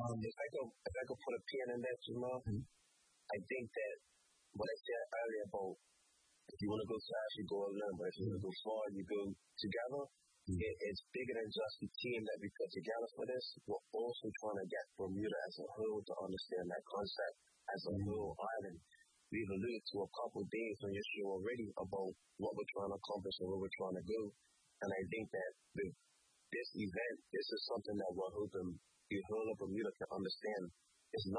if I could put a pin in that, I think that what I said earlier about if you want to go fast, you go alone, but if you want to go far, you go together. It's bigger than just the team that we put together for this. We're also trying to get Bermuda as a whole to understand that concept as a whole island. We've alluded to a couple of days on your show already about what we're trying to accomplish and where we're trying to go. And I think that with this event, this is something that we're hoping the whole of Bermuda can understand. It's